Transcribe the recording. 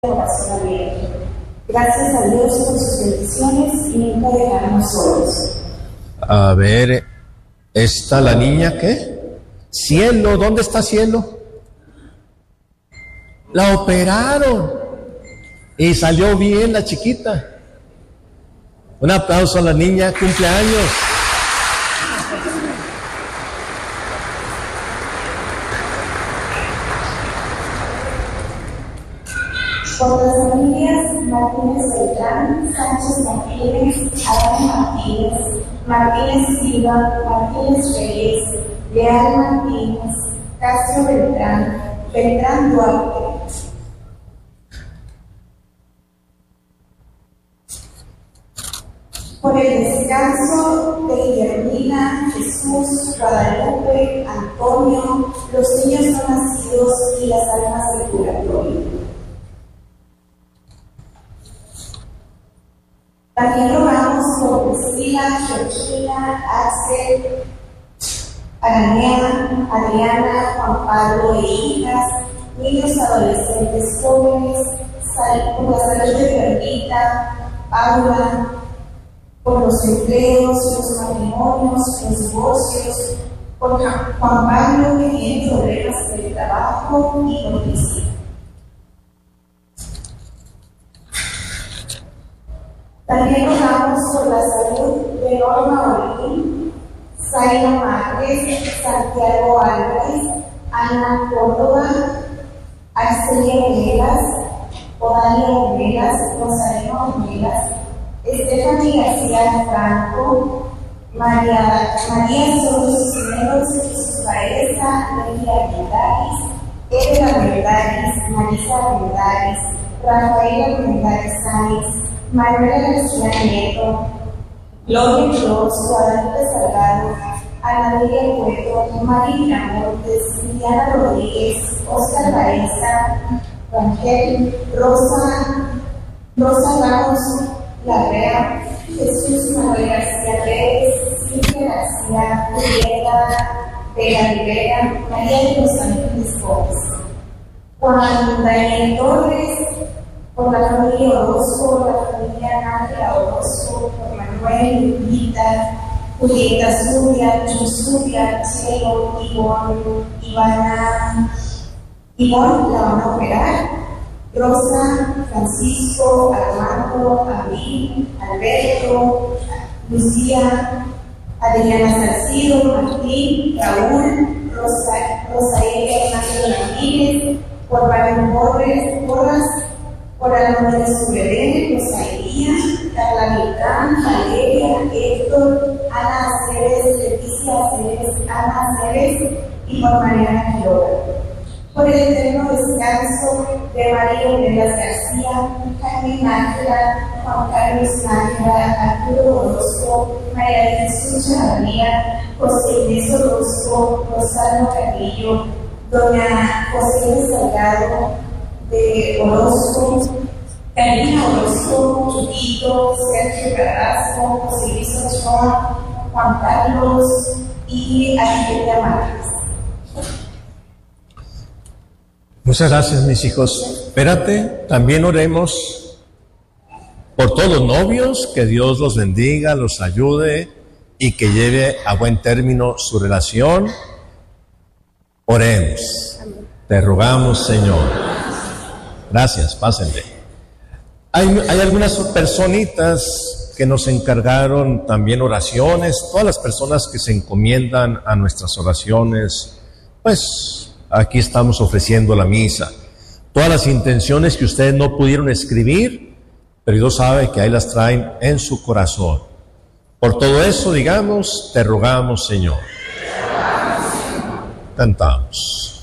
corazón abierto. Gracias a Dios por sus bendiciones y nunca dejarnos solos. A ver, ¿está la niña qué? Cielo, ¿dónde está Cielo? La operaron y salió bien la chiquita. Un aplauso a la niña, cumpleaños. Por las familias Martínez Beltrán, Sánchez Martínez, Adán Martínez, Martínez Silva, Martínez Reyes, Leal Martínez, Castro Beltrán, Beltrán Duarte. Por el descanso de Guillermina, Jesús, Guadalupe, Antonio, los niños no nacidos y las almas del purgatorio. También rogamos por Priscila, Georgina, Axel, Aranea, Adriana, Juan Pablo e hijas, niños adolescentes jóvenes, por la salud de Bernita, Paula, por los empleos, los matrimonios, los divorcios, por Juan Pablo que tiene problemas en el trabajo y por Priscila. También rogamos por la salud de Norma Olín, Zaira Márquez, Santiago Álvarez, Ana Córdoba, Arcelia Venegas, Odalia Venegas, Rosalino Venegas, Estefanía García Franco, María Soto Cisneros, Jesús Baeza, Lelia Armendáriz, Edna Armendáriz, Marisa Armendáriz, Rafaela Armendáriz Sáenz, Manuela García Nieto, Gloria Flores, Guadalupe Salgado, Ana María Cueto, María Montes, Liliana Rodríguez, Oscar Baeza, Rangel, Rosa Ramos Larrea, Jesús Manuel García Pérez, Silvia García, Julieta Vega Rivera, María de los Ángeles Gómez, Juan Daniel Torres, por la familia Orozco, por la familia Ángela Orozco, por Manuel, Lupita, Julieta Zuria, Chusuria, Chelo, Ivana, la van a operar, Rosa, Francisco, Armando, Abril, Alberto, Lucía, Adriana Salcido, Martín, Raúl, Rosaela Hernández Ramírez, por Manuel Porras, por Alonso Soberén, Rosalía, Carla Beltrán, Valeria, Héctor, Ana Aceves, Leticia Aceves, Ana Aceves y por Mariana Quiroga. Por el eterno descanso de María Venegas García, Jaime Ángela, Juan Carlos Ángela, Arturo Orozco, María de Jesús Chavarría, José Inés Orozco, Rosalno Carrillo, doña José Salgado de Orozco, Karina Orozco, Chutito, Sergio Carrasco, José Luis Ochoa, Juan Carlos y Argelia Márquez. Muchas gracias, mis hijos. Espérate, también oremos por todos los novios, que Dios los bendiga, los ayude y que lleve a buen término su relación. Oremos. Te rogamos, Señor. Gracias, pásenle. Hay algunas personitas que nos encargaron también oraciones. Todas las personas que se encomiendan a nuestras oraciones, pues aquí estamos ofreciendo la misa. Todas las intenciones que ustedes no pudieron escribir, pero Dios sabe que ahí las traen en su corazón. Por todo eso, digamos, te rogamos, Señor. Cantamos.